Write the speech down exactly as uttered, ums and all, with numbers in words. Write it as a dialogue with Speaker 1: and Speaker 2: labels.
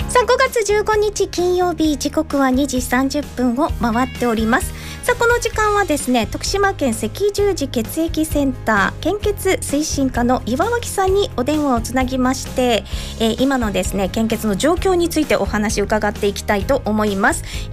Speaker 1: さあごがつじゅうごにち金曜日、時刻はにじさんじゅっぷんを回っております。さあこの時間はですね、徳島県赤十字血液センター献血推進課の岩脇さんにお電話をつなぎまして、えー、今のですね献血の状況についてお話を伺っていきたいと思います。